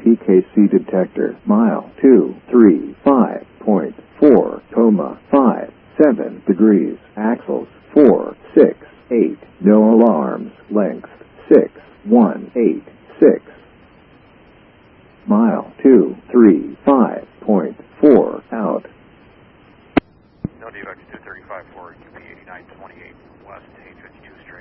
PKC detector. Mile 235.4, 5.7 degrees. Axles 4, 6, 8. No alarms. Length 6.186. Mile 235.4.